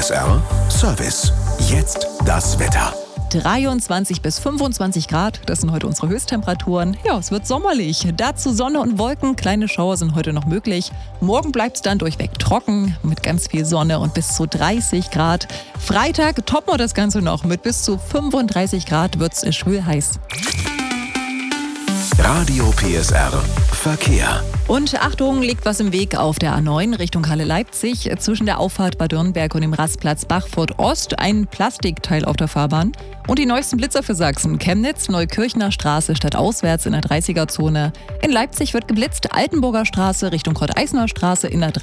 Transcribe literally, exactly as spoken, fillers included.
S R Service. Jetzt das Wetter. dreiundzwanzig bis fünfundzwanzig Grad, das sind heute unsere Höchsttemperaturen. Ja, es wird sommerlich. Dazu Sonne und Wolken, kleine Schauer sind heute noch möglich. Morgen bleibt es dann durchweg trocken mit ganz viel Sonne und bis zu dreißig Grad. Freitag toppen wir das Ganze noch. Mit bis zu fünfunddreißig Grad wird es schwül heiß. Radio P S R Verkehr. Und Achtung, liegt was im Weg auf der A neun Richtung Halle-Leipzig. Zwischen der Auffahrt Bad Dürnberg und dem Rastplatz Bachfurt Ost ein Plastikteil auf der Fahrbahn. Und die neuesten Blitzer für Sachsen. Chemnitz, Neukirchner Straße stadtauswärts in der dreißiger Zone. In Leipzig wird geblitzt, Altenburger Straße Richtung Kurt-Eisner Straße in der